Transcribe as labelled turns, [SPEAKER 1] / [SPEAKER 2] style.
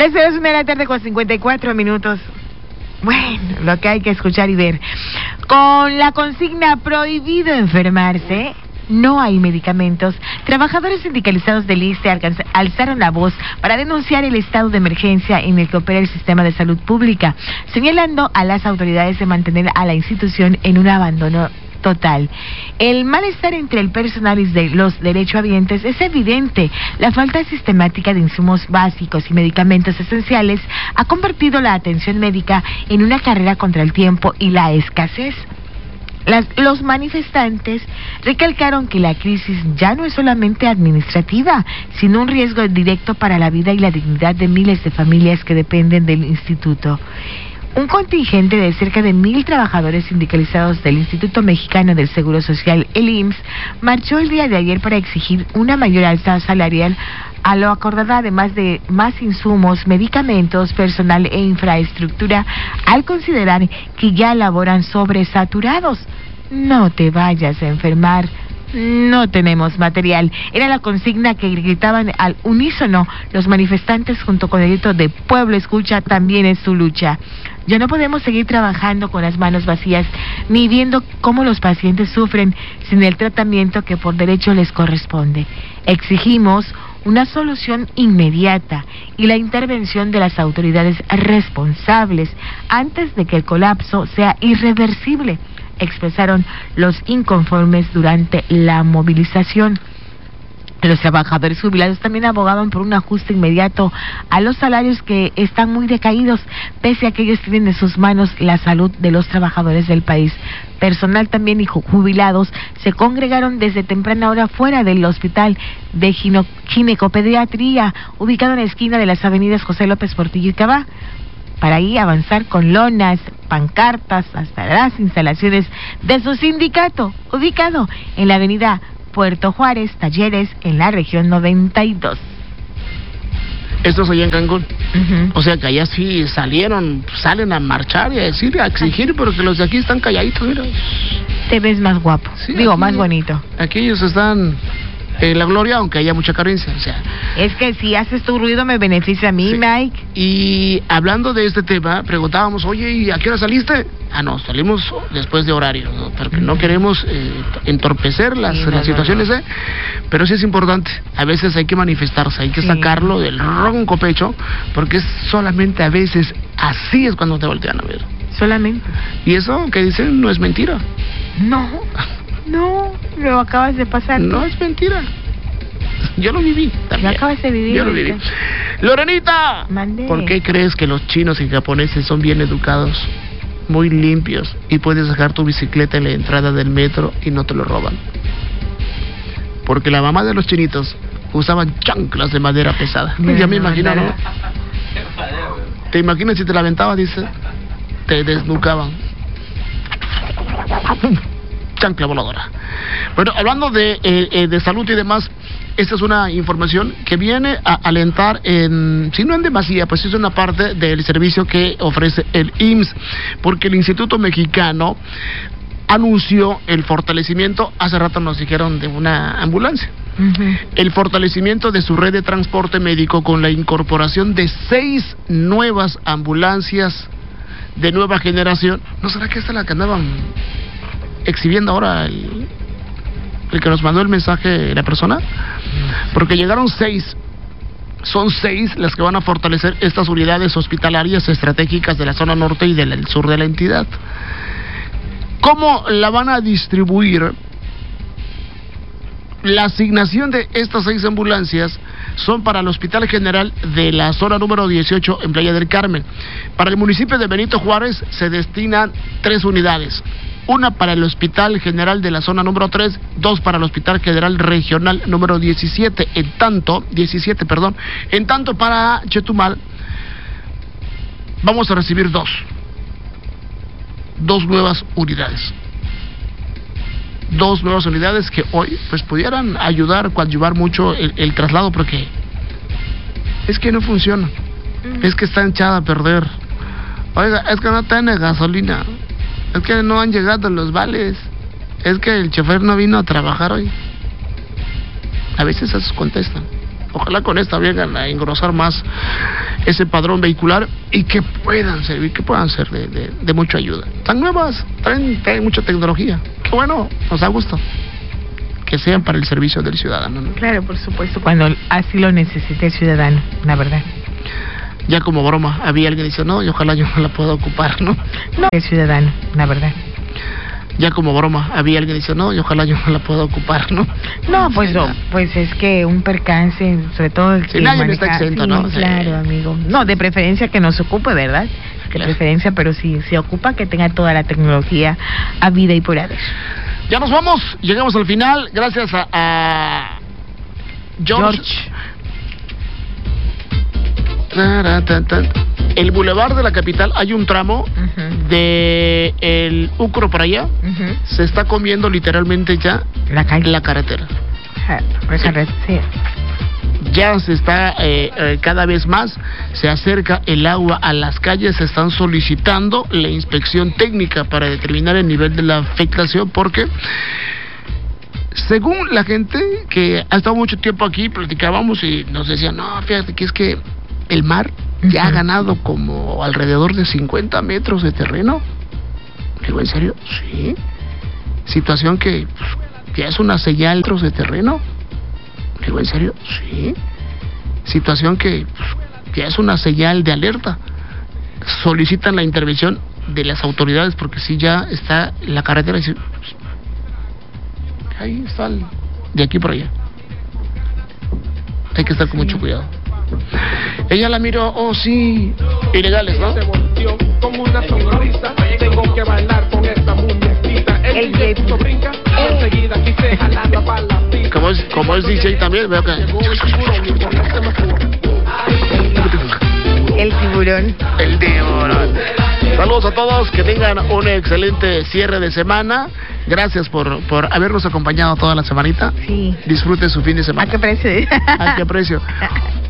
[SPEAKER 1] 13:02 de la tarde con 54 minutos. Bueno, lo que hay que escuchar y ver. Con la consigna prohibido enfermarse, no hay medicamentos, trabajadores sindicalizados del ISSSTE alzaron la voz para denunciar el estado de emergencia en el que opera el sistema de salud pública, señalando a las autoridades de mantener a la institución en un abandono total. El malestar entre el personal y de los derechohabientes es evidente. La falta sistemática de insumos básicos y medicamentos esenciales ha convertido la atención médica en una carrera contra el tiempo y la escasez. Los manifestantes recalcaron que la crisis ya no es solamente administrativa, sino un riesgo directo para la vida y la dignidad de miles de familias que dependen del instituto. Un contingente de cerca de 1,000 trabajadores sindicalizados del Instituto Mexicano del Seguro Social, el IMSS, marchó el día de ayer para exigir una mayor alza salarial a lo acordado, además de más insumos, medicamentos, personal e infraestructura, al considerar que ya laboran sobresaturados. No te vayas a enfermar. No tenemos material. Era la consigna que gritaban al unísono los manifestantes junto con el grito de pueblo escucha, también es su lucha. Ya no podemos seguir trabajando con las manos vacías, ni viendo cómo los pacientes sufren sin el tratamiento que por derecho les corresponde. Exigimos una solución inmediata y la intervención de las autoridades responsables antes de que el colapso sea irreversible, expresaron los inconformes durante la movilización. Los trabajadores jubilados también abogaban por un ajuste inmediato a los salarios que están muy decaídos, pese a que ellos tienen en sus manos la salud de los trabajadores del país. Personal también y jubilados se congregaron desde temprana hora fuera del hospital de ginecopediatría, ubicado en la esquina de las avenidas José López Portillo y Cabá, para ahí avanzar con lonas, pancartas, hasta las instalaciones de su sindicato, ubicado en la avenida Puerto Juárez, Talleres, en la región 92.
[SPEAKER 2] Esto es allá en Cancún. O sea que allá sí salen a marchar y a decir, a exigir, pero que los de aquí están calladitos, mira.
[SPEAKER 1] Te ves más guapo, sí, digo, aquí, más bonito.
[SPEAKER 2] Aquí ellos están en la gloria, aunque haya mucha carencia, o sea.
[SPEAKER 1] Es que si haces tu ruido me beneficia a mí, sí. Mike.
[SPEAKER 2] Y hablando de este tema, preguntábamos, oye, ¿y a qué hora saliste? Ah, no, salimos después de horario, ¿no? Porque no queremos entorpecer las situaciones, ¿eh? Pero sí es importante, a veces hay que manifestarse, hay que sacarlo del ronco pecho, porque es solamente a veces, así es cuando te voltean a ver.
[SPEAKER 1] Solamente.
[SPEAKER 2] Y eso que dicen no es mentira.
[SPEAKER 1] No, lo acabas de pasar.
[SPEAKER 2] No es mentira. Yo lo viví también.
[SPEAKER 1] Lo acabas de vivir.
[SPEAKER 2] Yo lo viví. Lorenita,
[SPEAKER 1] Mandé.
[SPEAKER 2] ¿Por qué crees que los chinos y japoneses son bien educados, muy limpios y puedes dejar tu bicicleta en la entrada del metro y no te lo roban? Porque la mamá de los chinitos usaban chanclas de madera pesada. Ya me imagino, ¿no? ¿Te imaginas si te la aventaba, dice? Te desnucaban. Chancla voladora. Bueno, hablando de salud y demás, esta es una información que viene a alentar si no en demasía, pues es una parte del servicio que ofrece el IMSS, porque el Instituto Mexicano anunció el fortalecimiento, hace rato nos dijeron de una ambulancia, el fortalecimiento de su red de transporte médico con la incorporación de 6 nuevas ambulancias de nueva generación. ¿No será que esta es la que andaban exhibiendo ahora el que nos mandó el mensaje la persona? Porque llegaron 6. Son 6 las que van a fortalecer estas unidades hospitalarias estratégicas de la zona norte y del sur de la entidad. ¿Cómo la van a distribuir? La asignación de estas 6 ambulancias son para el Hospital General de la zona número 18 en Playa del Carmen. Para el municipio de Benito Juárez se destinan 3 unidades. Una para el Hospital General de la zona número 3, 2 para el Hospital General Regional número 17. En tanto, para Chetumal vamos a recibir 2 nuevas unidades. 2 nuevas unidades que hoy pues pudieran coadyuvar mucho el traslado, porque es que no funciona. Es que está echada a perder. Oiga, es que no tiene gasolina. Es que no han llegado los vales. Es que el chofer no vino a trabajar hoy. A veces esos contestan. Ojalá con esta vengan a engrosar más ese padrón vehicular y que puedan servir, que puedan ser de mucha ayuda. Están nuevas, traen mucha tecnología. Qué bueno, nos da gusto que sean para el servicio del ciudadano, ¿no?
[SPEAKER 1] Claro, por supuesto, cuando así lo necesite el ciudadano, la verdad.
[SPEAKER 2] Ya como broma, había alguien que dice, no, y ojalá yo no la pueda ocupar, ¿no?
[SPEAKER 1] No, el ciudadano, la verdad.
[SPEAKER 2] Ya como broma, había alguien que dice, no, y ojalá yo no la pueda ocupar, ¿no?
[SPEAKER 1] No, pues es que un percance, sobre todo el que
[SPEAKER 2] nadie está exento,
[SPEAKER 1] sí,
[SPEAKER 2] ¿no?
[SPEAKER 1] Claro, amigo. No, de preferencia que no se ocupe, ¿verdad? De preferencia, pero si se ocupa, que tenga toda la tecnología a vida y por haber.
[SPEAKER 2] Ya nos vamos, llegamos al final, gracias a George. El bulevar de la capital, hay un tramo de el Ucro para allá, se está comiendo literalmente ya la carretera.
[SPEAKER 1] Sí.
[SPEAKER 2] Ya se está cada vez más, se acerca el agua a las calles, se están solicitando la inspección técnica para determinar el nivel de la afectación, porque según la gente que ha estado mucho tiempo aquí, platicábamos y nos decían, no, fíjate que es que el mar ya ha ganado como alrededor de 50 metros de terreno. Digo, ¿en serio? Sí. Situación que ya es una señal de terreno. Digo, ¿en serio? Sí. Situación que ya es una señal de alerta. Solicitan la intervención de las autoridades porque sí ya está la carretera. Ahí está de aquí por allá. Hay que estar con mucho cuidado. Ella la miró, oh sí, ilegales, ¿no?
[SPEAKER 3] Se volteó con una sonrisa, tengo que bailar con esta muñequita. El DJ puso brinca, enseguida quise jalarla para la pista.
[SPEAKER 2] Como es DJ también, veo que...
[SPEAKER 1] El tiburón.
[SPEAKER 2] El tiburón. Saludos a todos, que tengan un excelente cierre de semana. Gracias por habernos acompañado toda la semanita.
[SPEAKER 1] Sí.
[SPEAKER 2] Disfrute su fin de semana.
[SPEAKER 1] ¿A qué precio?
[SPEAKER 2] ¿A qué precio?